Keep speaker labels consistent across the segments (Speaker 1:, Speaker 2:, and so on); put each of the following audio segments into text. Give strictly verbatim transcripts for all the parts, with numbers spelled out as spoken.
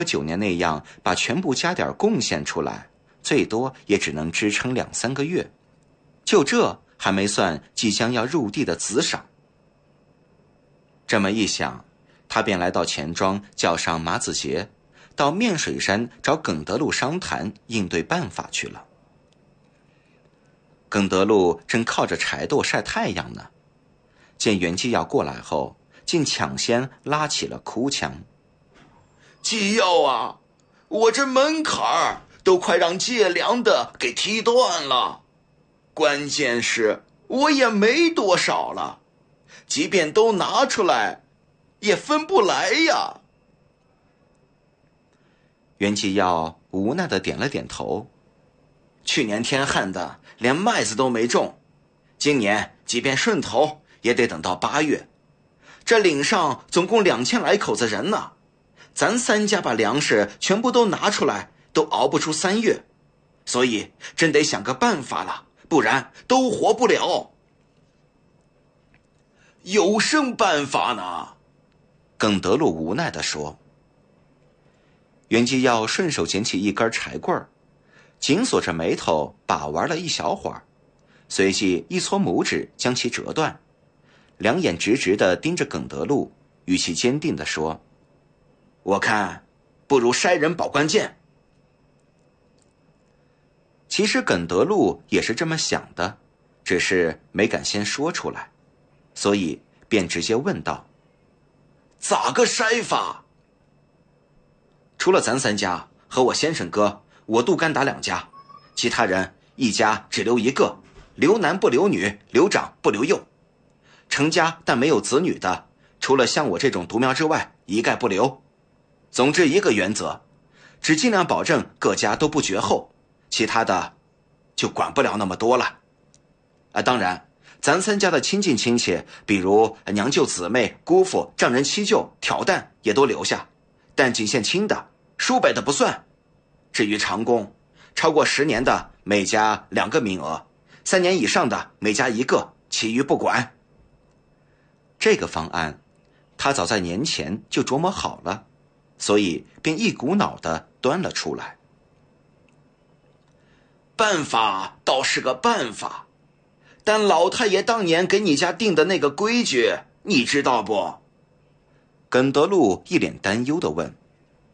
Speaker 1: 九年那样把全部家底儿贡献出来，最多也只能支撑两三个月。就这还没算即将要入地的子赏。这么一想，他便来到钱庄，叫上马子杰，到面水山找耿德禄商谈应对办法去了。耿德禄正靠着柴垛晒太阳呢，见袁继耀过来后，竟抢先拉起了哭腔：“
Speaker 2: 继耀啊，我这门槛儿都快让借粮的给踢断了，关键是我也没多少了，即便都拿出来也分不来呀。”
Speaker 1: 袁继耀无奈地点了点头：“
Speaker 2: 去年天旱的连麦子都没种，今年即便顺头也得等到八月。这岭上总共两千来口子人呢，咱三家把粮食全部都拿出来都熬不出三月，所以真得想个办法了，不然都活不了。”“有甚办法呢？”
Speaker 1: 耿德禄无奈地说。袁继耀顺手捡起一根柴棍儿，紧锁着眉头把玩了一小会儿，随即一搓拇指将其折断，两眼直直地盯着耿德禄，语气坚定地说：“
Speaker 2: 我看不如筛人保关键。”
Speaker 1: 其实耿德禄也是这么想的，只是没敢先说出来，所以便直接问道：“
Speaker 2: 咋个筛法？”“除了咱三家和我先生哥，我杜干达两家，其他人一家只留一个，留男不留女，留长不留幼。成家但没有子女的，除了像我这种独苗之外，一概不留。总之一个原则，只尽量保证各家都不绝后，其他的就管不了那么多了。啊，当然咱三家的亲近亲戚，比如娘舅姊妹、姑父、丈人妻舅、挑担也都留下，但仅限亲的，叔辈的不算。至于长工，超过十年的每家两个名额，三年以上的每家一个，其余不管。”
Speaker 1: 这个方案他早在年前就琢磨好了，所以便一股脑地端了出来。
Speaker 2: “办法倒是个办法，但老太爷当年给你家定的那个规矩，你知道不？”
Speaker 1: 耿德禄一脸担忧地问。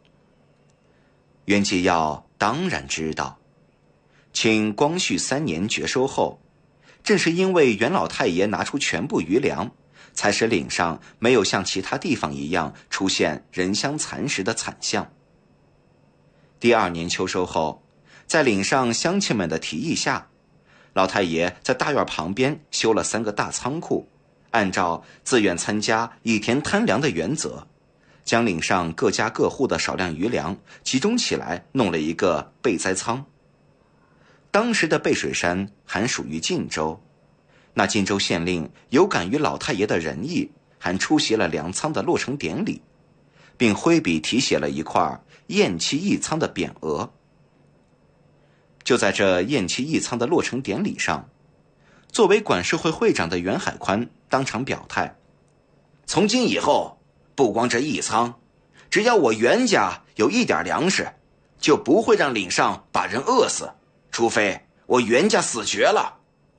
Speaker 1: 袁继耀当然知道，清光绪三年绝收后，正是因为袁老太爷拿出全部余粮，才使岭上没有像其他地方一样出现人相残食的惨象。第二年秋收后，在岭上乡亲们的提议下，老太爷在大院旁边修了三个大仓库，按照自愿参加以田贪粮的原则，将岭上各家各户的少量余粮集中起来，弄了一个备灾仓。当时的背水山还属于晋州，那晋州县令有感于老太爷的仁义，还出席了粮仓的落成典礼，并挥笔题写了一块偃旗义仓的匾额。就在这偃旗义仓的落成典礼上，作为管事会会长的袁海宽当场表态：“
Speaker 2: 从今以后，不光这义仓，只要我袁家有一点粮食，就不会让岭上把人饿死，除非我袁家死绝了。”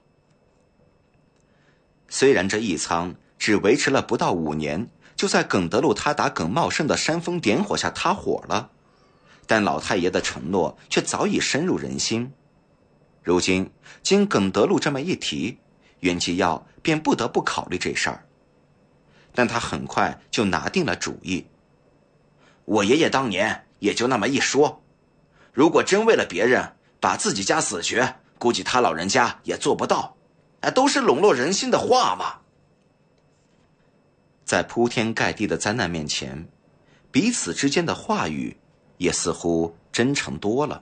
Speaker 1: 虽然这义仓只维持了不到五年，就在耿德禄他打耿茂盛的煽风点火下塌火了，但老太爷的承诺却早已深入人心。如今经耿德禄这么一提，袁继耀便不得不考虑这事儿，但他很快就拿定了主意。
Speaker 2: “我爷爷当年也就那么一说，如果真为了别人把自己家死绝，估计他老人家也做不到，都是笼络人心的话嘛。”
Speaker 1: 在铺天盖地的灾难面前，彼此之间的话语也似乎真诚多了。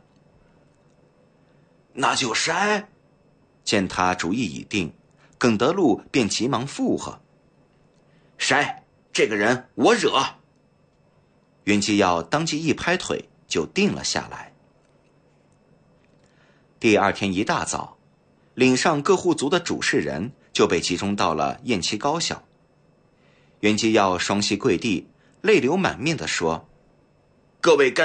Speaker 2: “那就筛。”
Speaker 1: 见他主意已定，耿德禄便急忙附和：“
Speaker 2: 筛，这个人我惹。”
Speaker 1: 袁继耀当即一拍腿就定了下来。第二天一大早，岭上各户族的主事人就被集中到了偃旗高校。袁继耀双膝跪地，泪流满面地说：“
Speaker 2: 各位干